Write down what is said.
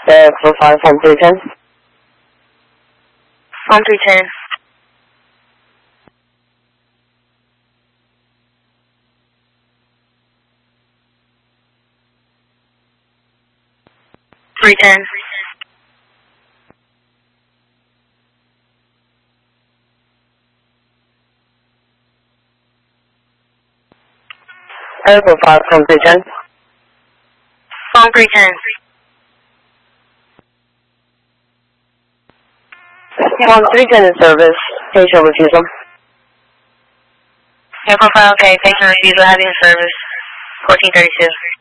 for 5 from 310. From 310. For 5 from 310. From 310. From 310 in service. Patient refusal. Air profile, okay. Patient refusal, having service. 1432.